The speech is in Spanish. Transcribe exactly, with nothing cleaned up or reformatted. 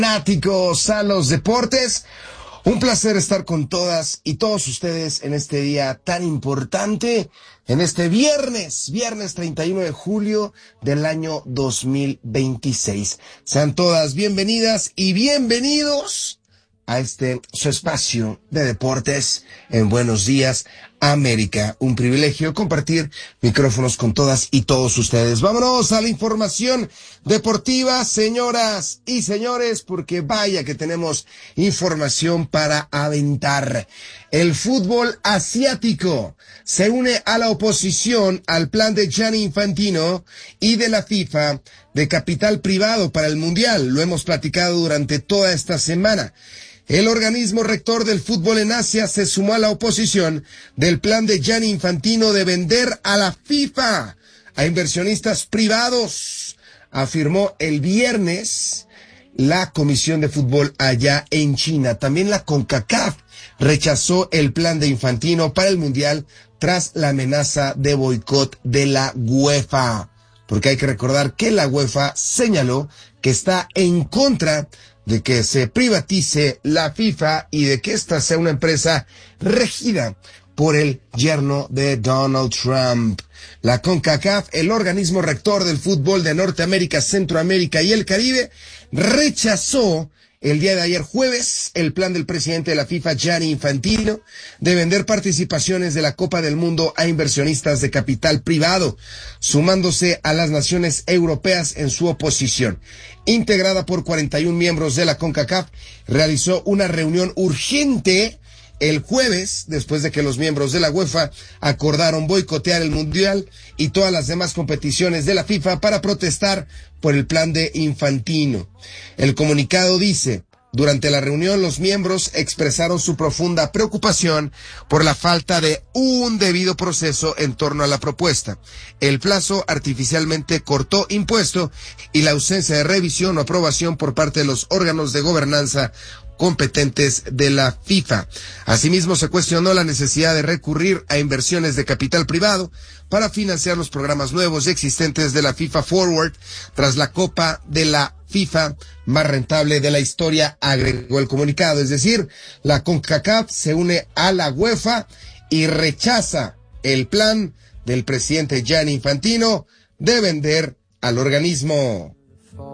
Fanáticos a los deportes, un placer estar con todas y todos ustedes en este día tan importante, en este viernes, viernes treinta y uno de julio del año dos mil veintiséis. Sean todas bienvenidas y bienvenidos a este su espacio de deportes en Buenos Días América. Un privilegio compartir micrófonos con todas y todos ustedes. Vámonos a la información deportiva, señoras y señores, porque vaya que tenemos información para aventar. El fútbol asiático se une a la oposición al plan de Gianni Infantino y de la FIFA de capital privado para el Mundial. Lo hemos platicado durante toda esta semana. El organismo rector del fútbol en Asia se sumó a la oposición del plan de Gianni Infantino de vender a la FIFA a inversionistas privados, afirmó el viernes la Comisión de Fútbol allá en China. También la CONCACAF rechazó el plan de Infantino para el Mundial tras la amenaza de boicot de la UEFA, porque hay que recordar que la UEFA señaló que está en contra de que se privatice la FIFA y de que esta sea una empresa regida por el yerno de Donald Trump. La CONCACAF, el organismo rector del fútbol de Norteamérica, Centroamérica y el Caribe, rechazó el día de ayer jueves el plan del presidente de la FIFA, Gianni Infantino, de vender participaciones de la Copa del Mundo a inversionistas de capital privado, sumándose a las naciones europeas en su oposición. Integrada por cuarenta y uno miembros de la CONCACAF, realizó una reunión urgente el jueves, después de que los miembros de la UEFA acordaron boicotear el Mundial y todas las demás competiciones de la FIFA para protestar por el plan de Infantino. El comunicado dice: durante la reunión, los miembros expresaron su profunda preocupación por la falta de un debido proceso en torno a la propuesta, el plazo artificialmente cortó impuesto y la ausencia de revisión o aprobación por parte de los órganos de gobernanza competentes de la FIFA. Asimismo, se cuestionó la necesidad de recurrir a inversiones de capital privado para financiar los programas nuevos y existentes de la FIFA Forward tras la Copa de la FIFA más rentable de la historia, agregó el comunicado. Es decir, la CONCACAF se une a la UEFA y rechaza el plan del presidente Gianni Infantino de vender al organismo.